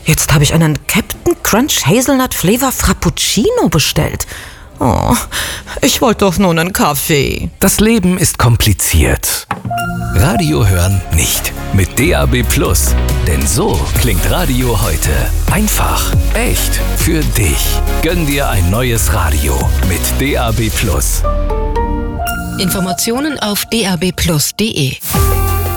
Jetzt habe ich einen Captain Crunch Hazelnut Flavor Frappuccino bestellt. Oh, ich wollte doch nur einen Kaffee. Das Leben ist kompliziert. Radio hören nicht. Mit DAB+. Denn so klingt Radio heute. Einfach, echt, für dich. Gönn dir ein neues Radio mit DAB+. Informationen auf dabplus.de.